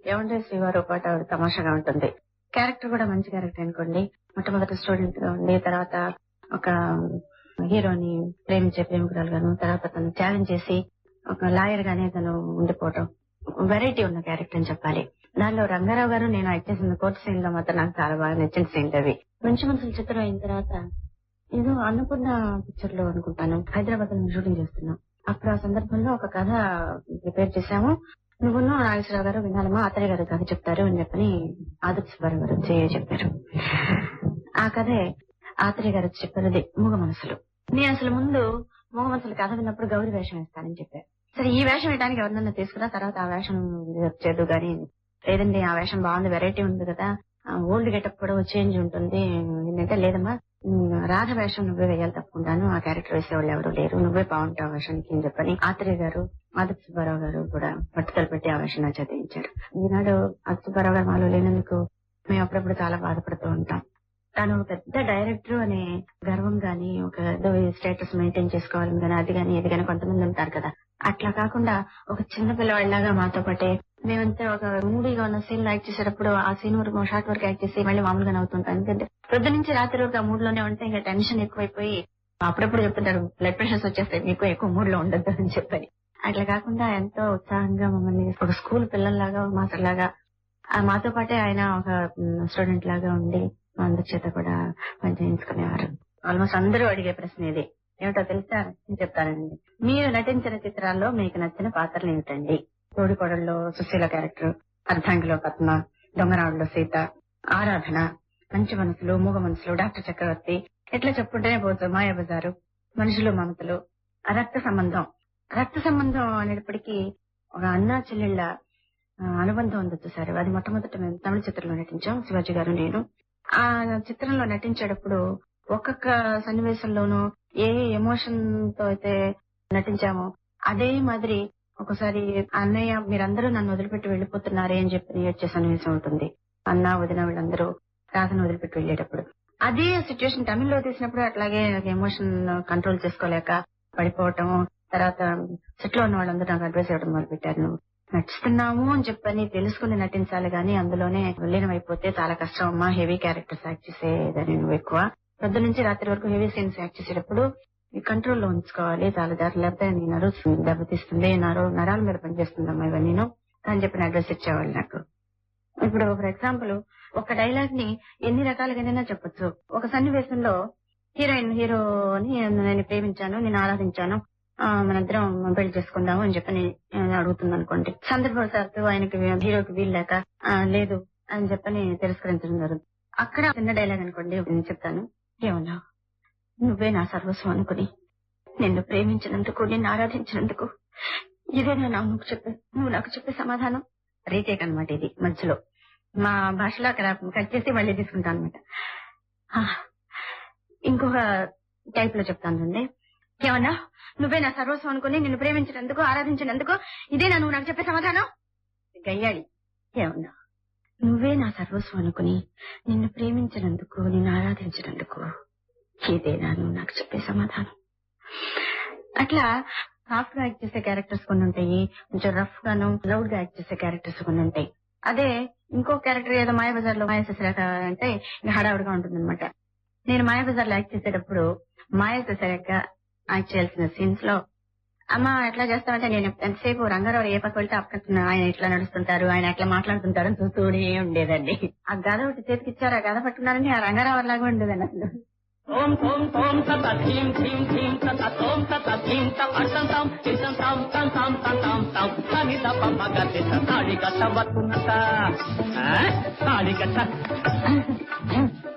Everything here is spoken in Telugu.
ఏమంటే శ్రీవారు పాట తమాషాగా ఉంటుంది. క్యారెక్టర్ కూడా మంచి క్యారెక్టర్ అనుకోండి. మొట్టమొదటి స్టూడెంట్ గా ఉండి తర్వాత ఒక హీరోని ప్రేమించే ప్రేమికురాలుగాను తర్వాత తను ఛాలెంజ్ చేసి ఒక లాయర్ గానే తను ఉండిపోవటం వెరైటీ ఉన్న క్యారెక్టర్ అని చెప్పాలి. దానిలో రంగారావు గారు నేను యాక్ట్ చేసిన కోర్టు సీన్ లో మాత్రం నాకు చాలా బాగా నచ్చిన సీన్ అవి. మంచి మనుషుల చిత్రం అయిన తర్వాత ఏదో అన్నపూర్ణ పిక్చర్ లో అనుకుంటాను హైదరాబాద్ లో షూటింగ్ చేస్తున్నాం. అప్పుడు ఆ సందర్భంలో ఒక కథ ప్రిపేర్ చేశాము. నువ్వును నాగేశ్వరరావు గారు వినాలమ్మా అత్తయ్య గారు కథ చెప్తారు అని చెప్పని ఆదిత్య సుబ్బారావు గారు చెప్పారు. ఆ కథే ఆత్రేయ గారు చెప్పారు మూగ మనసులు. నేను అసలు ముందు మూగ మనసులు కథ విన్నప్పుడు గౌరీ వేషం వేస్తానని చెప్పారు. సరే ఈ వేషం వేయడానికి ఎవరినన్నా తీసుకున్నా తర్వాత ఆ వేషం వచ్చేది గానీ లేదండి ఆ వేషం బాగుంది వెరైటీ ఉంది కదా ఓల్డ్ గెటప్ కూడా చేంజ్ ఉంటుంది ఏంటంటే లేదమ్మా రాధ వేషం నువ్వే వేయాలి తప్పుకుంటాను ఆ క్యారెక్టర్ వేసేవాళ్ళు ఎవరు లేరు నువ్వే బాగుంటావు ఆ వేషానికి అని చెప్పని ఆత్రేయ గారు ఆదిత్య సుబ్బారావు గారు కూడా పట్టుదల పెట్టి ఆ వేషం నాకు చదివించారు. ఈనాడు ఆదిత్య సుబ్బారావు గారు మాలో లేనందుకు మేము అప్పుడప్పుడు చాలా బాధపడుతూ ఉంటాం. తాను పెద్ద డైరెక్టర్ అనే గర్వం గాని ఒక స్టేటస్ మెయింటైన్ చేసుకోవాలని గానీ అది గాని ఇది గాని కొంతమంది ఉంటారు కదా. అట్లా కాకుండా ఒక చిన్న పిల్లవాళ్ళలాగా మాతో పాటే మేమంతా ఒక మూడీగా ఉన్న సీన్ యాక్ట్ చేసేటప్పుడు ఆ సీన్ వరకు షార్ట్ వరకు యాక్ట్ చేసి మళ్ళీ మామూలుగా నవ్వుతుంటాం. ఎందుకంటే పొద్దు నుంచి రాత్రి వరకు ఆ మూడ్ లోనే ఉంటే ఇంకా టెన్షన్ ఎక్కువైపోయి అప్పుడప్పుడు చెప్తుంటారు బ్లడ్ ప్రెషర్స్ వచ్చేస్తాయి మీకు ఎక్కువ మూడ్ లో ఉండద్దు అని చెప్పని. అట్లా కాకుండా ఎంతో ఉత్సాహంగా మమ్మల్ని ఒక స్కూల్ పిల్లల్లాగా మాటలాగా మాతో పాటే ఆయన ఒక స్టూడెంట్ లాగా ఉండి అందరి చేత కూడా పనిచేయించుకునేవారు. ఆల్మోస్ట్ అందరూ అడిగే ప్రశ్న ఇది ఏమిటో తెలుసా నేను చెప్తానండి. మీరు నటించిన చిత్రాల్లో మీకు నచ్చిన పాత్రలు ఏమిటండి? తోడికోడల్లో సుశీల క్యారెక్టర్, అర్ధాంగిలో పద్మ, దొంగరావుల్లో సీత, ఆరాధన, మంచి మనసులు, మూగ మనసులు, డాక్టర్ చక్రవర్తి ఎట్లా చెప్పుకుంటేనే పోతారు, మాయాబజారు, మనుషులు మమతలు, రక్త సంబంధం. రక్త సంబంధం అనేటప్పటికీ ఒక అన్నా చెల్లెళ్ళ అనుబంధం ఉంది చూసారు. అది మొట్టమొదటి మేము తమిళ చిత్రంలో నటించాం శివాజీ గారు నేను. ఆ చిత్రంలో నటించేటప్పుడు ఒక్కొక్క సన్నివేశంలోనూ ఏ ఎమోషన్ తో అయితే నటించామో అదే మాదిరి ఒకసారి అన్నయ్య మీరందరూ నన్ను వదిలిపెట్టి వెళ్లిపోతున్నారే అని చెప్పి ఏడ్చే సన్నివేశం ఉంటుంది. అన్న వదిన వీళ్ళందరూ రాధను వదిలిపెట్టి వెళ్లేటప్పుడు అదే సిచ్యువేషన్ తమిళ్లో తీసినప్పుడు అట్లాగే ఎమోషన్ కంట్రోల్ చేసుకోలేక పడిపోవటం. తర్వాత సెట్ లో ఉన్న వాళ్ళందరూ నాకు అడ్వైస్ ఇవ్వడం మొదలు పెట్టారు. నువ్వు నటిస్తున్నాము అని చెప్పని తెలుసుకుని నటించాలి గానీ అందులోనే విలీనం అయిపోతే చాలా కష్టం అమ్మా. హెవీ క్యారెక్టర్స్ యాక్ట్ చేసేదని నువ్వు ఎక్కువ పొద్దు నుంచి రాత్రి వరకు హెవీ సీన్స్ యాక్ట్ చేసేటప్పుడు ఈ కంట్రోల్లో ఉంచుకోవాలి చాలా జాగ్రత్త లేకపోతే నీ నరువు దెబ్బతీస్తుంది నరాల మీద పనిచేస్తుందమ్మా ఇవన్నీ అని చెప్పిన అడ్వైస్ ఇచ్చేవాళ్ళు నాకు. ఇప్పుడు ఫర్ ఎగ్జాంపుల్ ఒక డైలాగ్ ని ఎన్ని రకాలుగానైనా చెప్పొచ్చు. ఒక సన్నివేశంలో హీరోని నేను ప్రేమించాను నేను ఆరాధించాను మనిద్దరం పెళ్లి చేసుకుందాము అని చెప్పని అడుగుతుంది అనుకోండి. సందర్భవశాత్తు ఆయనకి హీరోకి వీలు లేక లేదు అని చెప్పని తిరస్కరించడం జరుగుతుంది. అక్కడ చిన్న డైలాగ్ అనుకోండి నేను చెప్తాను. ఏమన్నా నువ్వే నా సర్వస్వం అనుకుని నిన్ను ప్రేమించినందుకు నిన్ను ఆరాధించినందుకు ఇదేనా నువ్వు నాకు చెప్పే సమాధానం? రీటేక్ అనమాట ఇది. మధ్యలో మా భాషలో అక్కడ కట్ చేసి మళ్ళీ తీసుకుంటాను అనమాట. ఇంకొక టైప్ లో చెప్తానండి. ఏమన్నా నువ్వే నా సర్వస్వం అనుకుని నిన్ను ప్రేమించినందుకు ఆరాధించినందుకు ఇదేనా నువ్వు నాకు చెప్పే సమాధానం? గయ్యాలి. ఏమన్నా నువ్వే నా సర్వస్వం అనుకుని నిన్ను ప్రేమించినందుకు నిన్ను ఆరాధించినందుకు ఇదేనా నువ్వు నాకు చెప్పే సమాధానం? అట్లా సాఫ్ట్ గా యాక్ట్ చేసే క్యారెక్టర్స్ కొన్ని ఉంటాయి, కొంచెం రఫ్ గాను లౌడ్ గా యాక్ట్ చేసే క్యారెక్టర్స్ కొన్ని ఉంటాయి. అదే ఇంకో క్యారెక్టర్ ఏదో మాయాబజార్ లో మాయాశశిరేఖ అంటే హడావుడిగా ఉంటుందన్నమాట. నేను మాయాబజార్ లో యాక్ట్ చేసేటప్పుడు మాయాశశిరేఖ యాక్ట్ చేయాల్సిన సీన్స్ లో అమ్మ ఎట్లా చేస్తామంటే నేను ఎంతసేపు రంగారావు ఏ పక్క వెళ్తే అక్కడ ఆయన ఎట్లా నడుస్తుంటారు ఆయన ఎట్లా మాట్లాడుతుంటారు చూస్తూనే ఉండేదండి. ఆ గద ఒకటి చేతికిచ్చారు ఆ గద పట్టుకున్నారని ఆ రంగారావు లాగా ఉండేదండి అసలు. ఓం ఓం ఓం తత థీం థీం థీం తత ఓం తత థీం త అర్తంతం తింతం తం తం తం తం తం తని తప మగతి తాళి కట్ట వత్తునత తాళి కట్ట